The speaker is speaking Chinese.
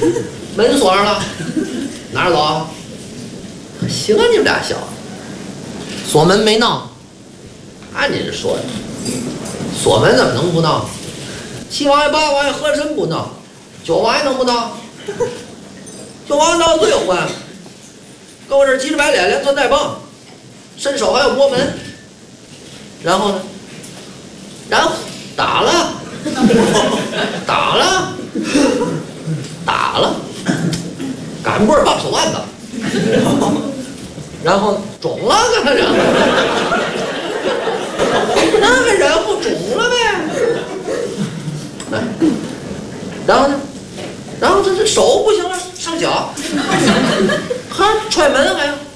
门锁上了，哪儿走啊？行啊，你们俩小子，锁门没闹。按你这说的，锁门怎么能不闹？7王爷8王爷和珅不闹，9王爷能不闹？9王爷闹最坏了，跟我这急着白脸，连窜带蹦，伸手还要摸门。然后呢？然后打了，打了，打了，赶棍儿棒手腕子，然后肿了，跟他讲。